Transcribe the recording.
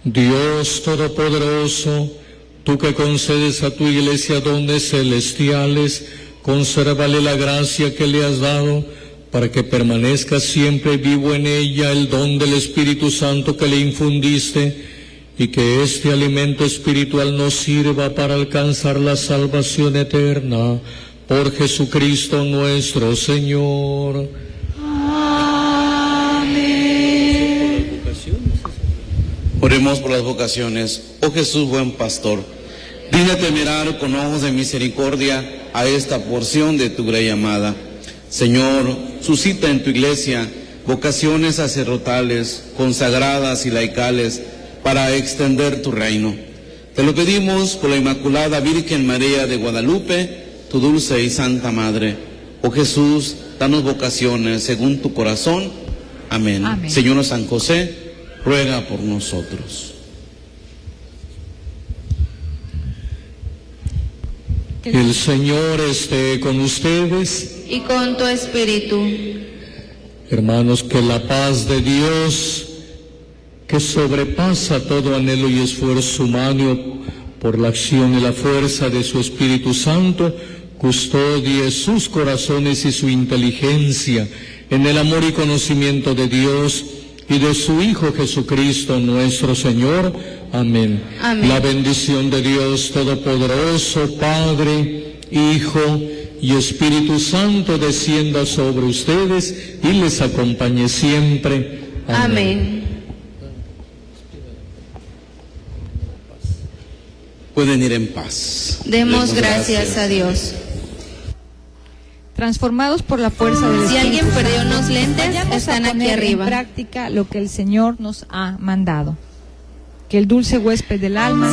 Dios Todopoderoso, tú que concedes a tu Iglesia dones celestiales, consérvale la gracia que le has dado, para que permanezca siempre vivo en ella el don del Espíritu Santo que le infundiste, y que este alimento espiritual nos sirva para alcanzar la salvación eterna. Por Jesucristo nuestro Señor. Amén. Oremos por las vocaciones. Oh Jesús, buen pastor, dígnate mirar con ojos de misericordia a esta porción de tu grey amada. Señor, suscita en tu iglesia vocaciones sacerdotales, consagradas y laicales para extender tu reino. Te lo pedimos por la Inmaculada Virgen María de Guadalupe, tu dulce y santa Madre. Oh Jesús, danos vocaciones según tu corazón. Amén. Amén. Señor San José, ruega por nosotros. El Señor esté con ustedes. Y con tu espíritu. Hermanos, que la paz de Dios, que sobrepasa todo anhelo y esfuerzo humano, por la acción y la fuerza de su Espíritu Santo, custodie sus corazones y su inteligencia en el amor y conocimiento de Dios y de su Hijo Jesucristo nuestro Señor. Amén. Amén. La bendición de Dios Todopoderoso, Padre, Hijo y Espíritu Santo descienda sobre ustedes y les acompañe siempre. Amén. Amén. Pueden ir en paz. Demos gracias a Dios. Transformados por la fuerza del Si Espíritu alguien perdió Santo, unos lentes, vayamos están a aquí poner arriba. en práctica lo que el Señor nos ha mandado. Que el dulce huésped del alma